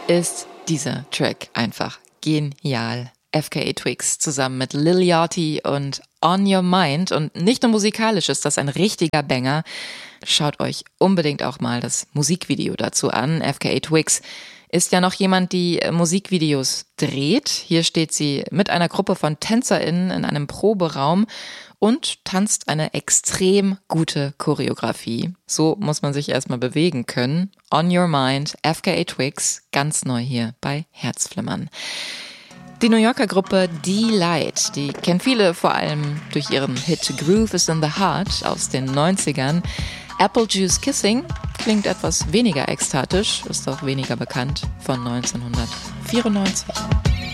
ist dieser Track einfach genial. FKA Twigs zusammen mit Lil Yachty und On Your Mind. Und nicht nur musikalisch ist das ein richtiger Banger. Schaut euch unbedingt auch mal das Musikvideo dazu an. FKA Twigs ist ja noch jemand, die Musikvideos dreht. Hier steht sie mit einer Gruppe von TänzerInnen in einem Proberaum und tanzt eine extrem gute Choreografie. So muss man sich erstmal bewegen können. On Your Mind, FKA Twigs, ganz neu hier bei Herzflimmern. Die New Yorker Gruppe D-Light, die kennen viele vor allem durch ihren Hit Groove is in the Heart aus den 90ern. Apple Juice Kissing klingt etwas weniger ekstatisch, ist auch weniger bekannt, von 1994.